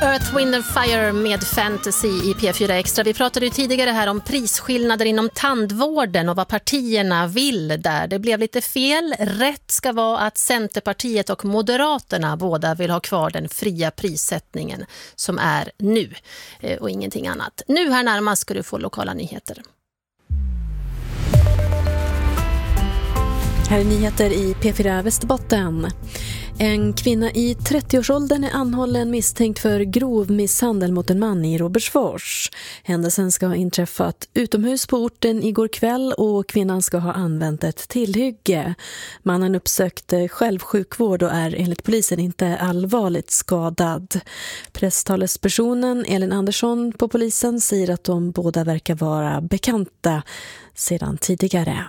Earth, Wind and Fire med Fantasy i P4 Extra. Vi pratade ju tidigare här om prisskillnader inom tandvården och vad partierna vill där. Det blev lite fel. Rätt ska vara att Centerpartiet och Moderaterna båda vill ha kvar den fria prissättningen som är nu och ingenting annat. Nu här närmast ska du få lokala nyheter. Här är nyheter i P4 Västerbotten. En kvinna i 30-årsåldern är anhållen misstänkt för grov misshandel mot en man i Robertsfors. Händelsen ska ha inträffat utomhus på orten igår kväll och kvinnan ska ha använt ett tillhygge. Mannen uppsökte självsjukvård och är enligt polisen inte allvarligt skadad. Presstalespersonen Elin Andersson på polisen säger att de båda verkar vara bekanta sedan tidigare.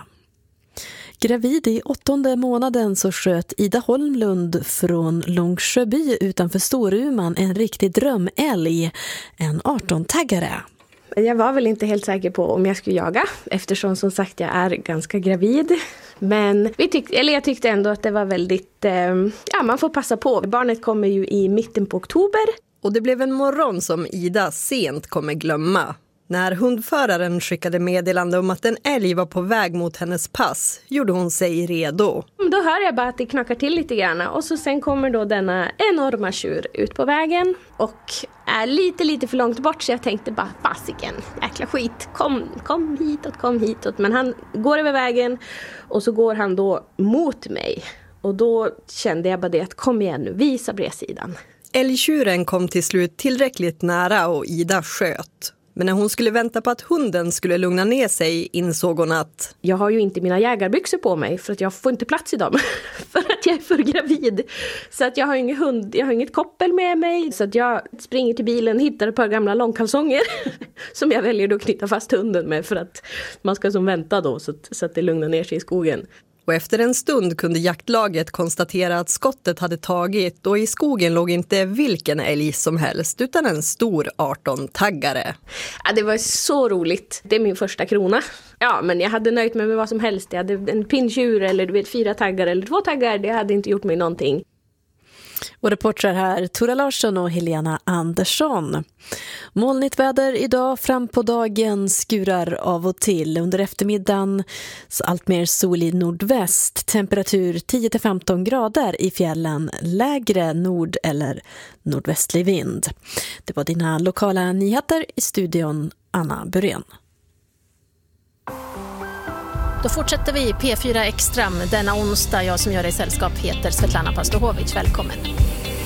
Gravid i 8:e månaden så sköt Ida Holmlund från Långsjöby utanför Storuman en riktig drömälg, en 18-taggare. Jag var väl inte helt säker på om jag skulle jaga eftersom som sagt jag är ganska gravid. Men jag tyckte ändå att det var väldigt, man får passa på. Barnet kommer ju i mitten på oktober. Och det blev en morgon som Ida sent kommer glömma. När hundföraren skickade meddelande om att en älg var på väg mot hennes pass gjorde hon sig redo. Då hör jag bara att det knackar till lite grann och så sen kommer då denna enorma tjur ut på vägen och är lite för långt bort så jag tänkte bara fasiken, jäkla skit, kom hitåt. Men han går över vägen och så går han då mot mig och då kände jag bara det att kom igen nu, visa bredsidan. Älgtjuren kom till slut tillräckligt nära och Ida sköt. Men när hon skulle vänta på att hunden skulle lugna ner sig insåg hon att jag har ju inte mina jägarbyxor på mig för att jag får inte plats i dem för att jag är för gravid. Så att jag har ingen hund, jag har inget koppel med mig. Så att jag springer till bilen, hittar ett par gamla långkalsonger som jag väljer att knyta fast hunden med för att man ska som vänta då så att det lugnar ner sig i skogen. Och efter en stund kunde jaktlaget konstatera att skottet hade tagit och i skogen låg inte vilken älg som helst utan en stor 18-taggare. Ja, det var så roligt. Det är min första krona. Ja, men jag hade nöjt mig med vad som helst. Jag hade en pinntjur eller 4 taggar eller 2 taggar. Det hade inte gjort mig någonting. Och reportrar här Tora Larsson och Helena Andersson. Molnigt väder idag, fram på dagen skurar av och till. Under eftermiddagen så allt mer sol i nordväst. Temperatur 10-15 grader i fjällen, lägre nord- eller nordvästlig vind. Det var dina lokala nyheter i studion, Anna Burén. Då fortsätter vi P4 Extra denna onsdag. Jag som gör dig sällskap heter Svetlana Pastohovic. Välkommen.